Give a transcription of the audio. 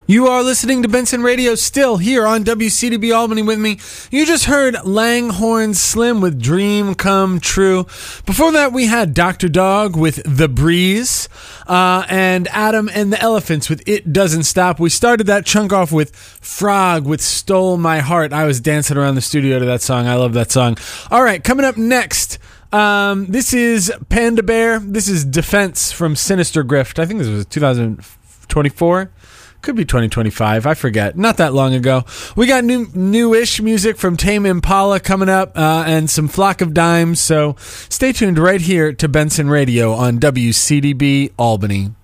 You are listening to Benson Radio, still here on WCDB Albany with me. You just heard Langhorne Slim with Dream Come True. Before that, we had Dr. Dog with The Breeze, and Adam and the Elephants with It Doesn't Stop. We started that chunk off with Frog with Stole My Heart. I was dancing around the studio to that song. I love that song. All right, coming up next, this is Panda Bear. This is Defense from Sinister Grift. I think this was 2024. Could be 2025. I forget. Not that long ago. We got newish music from Tame Impala coming up, and some Flock of Dimes. So stay tuned right here to Benson Radio on WCDB Albany.